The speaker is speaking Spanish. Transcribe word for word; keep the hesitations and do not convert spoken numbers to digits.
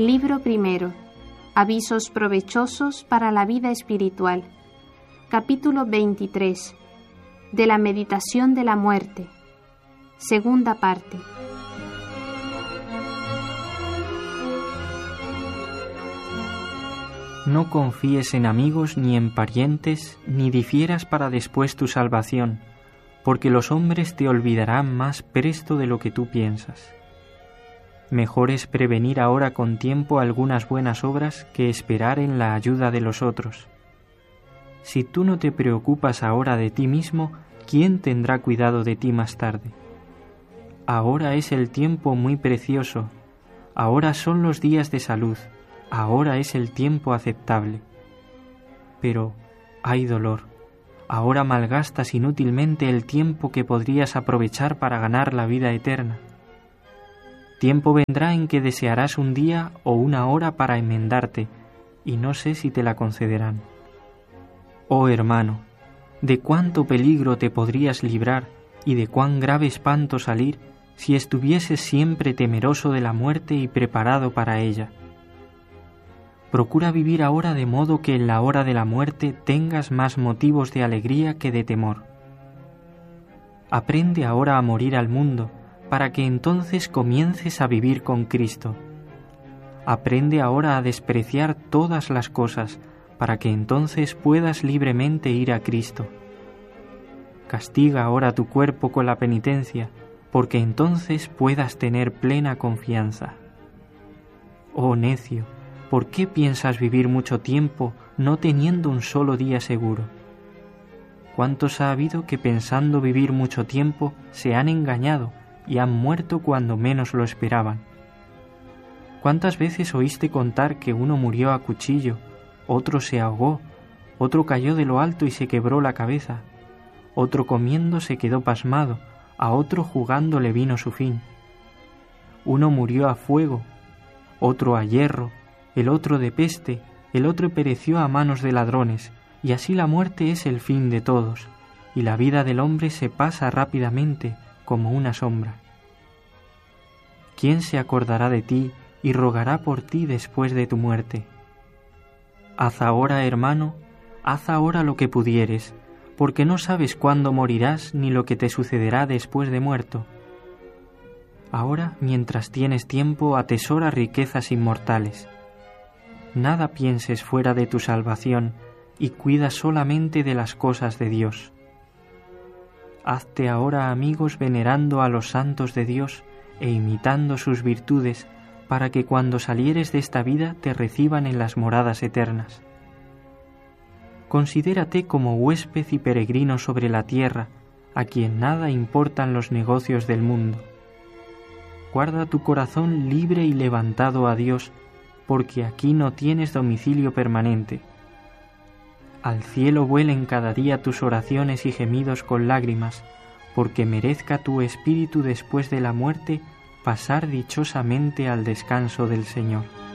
Libro primero. Avisos provechosos para la vida espiritual. Capítulo veintitrés. De la meditación de la muerte. Segunda parte. No confíes en amigos ni en parientes, ni difieras para después tu salvación, porque los hombres te olvidarán más presto de lo que tú piensas. Mejor es prevenir ahora con tiempo algunas buenas obras que esperar en la ayuda de los otros. Si tú no te preocupas ahora de ti mismo, ¿quién tendrá cuidado de ti más tarde? Ahora es el tiempo muy precioso, ahora son los días de salud, ahora es el tiempo aceptable. Pero hay dolor, ahora malgastas inútilmente el tiempo que podrías aprovechar para ganar la vida eterna. Tiempo vendrá en que desearás un día o una hora para enmendarte, y no sé si te la concederán. Oh hermano, ¿de cuánto peligro te podrías librar y de cuán grave espanto salir si estuvieses siempre temeroso de la muerte y preparado para ella? Procura vivir ahora de modo que en la hora de la muerte tengas más motivos de alegría que de temor. Aprende ahora a morir al mundo, para que entonces comiences a vivir con Cristo. Aprende ahora a despreciar todas las cosas, para que entonces puedas libremente ir a Cristo. Castiga ahora tu cuerpo con la penitencia, porque entonces puedas tener plena confianza. Oh necio, ¿por qué piensas vivir mucho tiempo no teniendo un solo día seguro? ¿Cuántos ha habido que pensando vivir mucho tiempo se han engañado y han muerto cuando menos lo esperaban? ¿Cuántas veces oíste contar que uno murió a cuchillo, otro se ahogó, otro cayó de lo alto y se quebró la cabeza, otro comiendo se quedó pasmado, a otro jugando le vino su fin? Uno murió a fuego, otro a hierro, el otro de peste, el otro pereció a manos de ladrones, y así la muerte es el fin de todos, y la vida del hombre se pasa rápidamente como una sombra. ¿Quién se acordará de ti y rogará por ti después de tu muerte? Haz ahora, hermano, haz ahora lo que pudieres, porque no sabes cuándo morirás ni lo que te sucederá después de muerto. Ahora, mientras tienes tiempo, atesora riquezas inmortales. Nada pienses fuera de tu salvación y cuida solamente de las cosas de Dios. Hazte ahora amigos venerando a los santos de Dios e imitando sus virtudes, para que cuando salieres de esta vida te reciban en las moradas eternas. Considérate como huésped y peregrino sobre la tierra, a quien nada importan los negocios del mundo. Guarda tu corazón libre y levantado a Dios, porque aquí no tienes domicilio permanente. Al cielo vuelen cada día tus oraciones y gemidos con lágrimas, porque merezca tu espíritu después de la muerte pasar dichosamente al descanso del Señor.